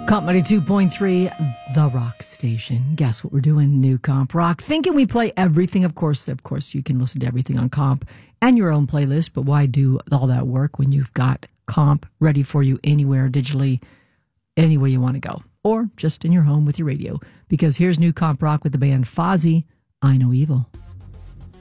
Comedy 2.3, The Rock Station. Guess what we're doing? New Comp Rock. Thinking we play everything. Of course, you can listen to everything on Comp and your own playlist, but why do all that work when you've got Comp ready for you anywhere, digitally, anywhere you want to go, or just in your home with your radio? Because here's New Comp Rock with the band Fozzy, I Know Evil.